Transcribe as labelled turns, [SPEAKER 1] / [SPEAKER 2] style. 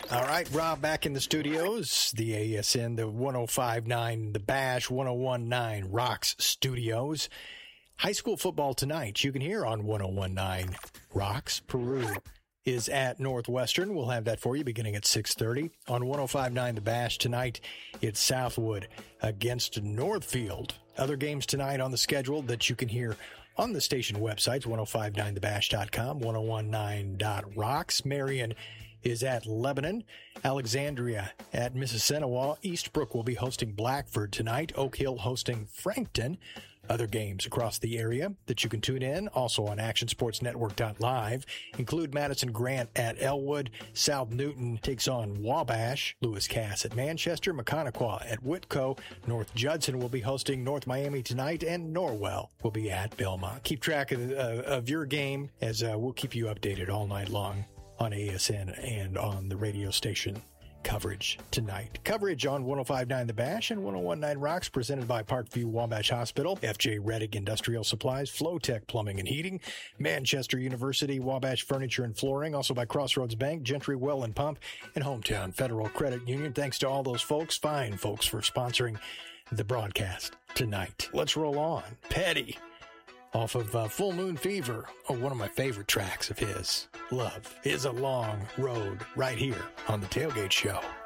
[SPEAKER 1] All right, Rob, back in the studios, the ASN, the 105.9, the Bash, 101.9 Rocks studios. High school football tonight, you can hear on 101.9 Rocks. Peru is at Northwestern. We'll have that for you beginning at 6:30. On 105.9 The Bash tonight, it's Southwood against Northfield. Other games tonight on the schedule that you can hear on the station websites, 1059thebash.com, 1019.rocks. Marion is at Lebanon. Alexandria at Mississinewa. Eastbrook will be hosting Blackford tonight. Oak Hill hosting Frankton. Other games across the area that you can tune in, also on actionsportsnetwork.live, include Madison Grant at Elwood. South Newton takes on Wabash. Lewis Cass at Manchester. Maconaquah at Whitco. North Judson will be hosting North Miami tonight, and Norwell will be at Belmont. Keep track of your game, as we'll keep you updated all night long on ASN and on the radio station. Coverage tonight. Coverage on 105.9 The Bash and 101.9 Rocks, presented by Parkview Wabash Hospital, FJ Reddick Industrial Supplies, Flowtech Plumbing and Heating, Manchester University, Wabash Furniture and Flooring, also by Crossroads Bank, Gentry Well and Pump, and Hometown Federal Credit Union. Thanks to all those folks, fine folks, for sponsoring the broadcast tonight. Let's roll on. Petty, off of Full Moon Fever, one of my favorite tracks of his. Love is a long road, right here on The Tailgate Show.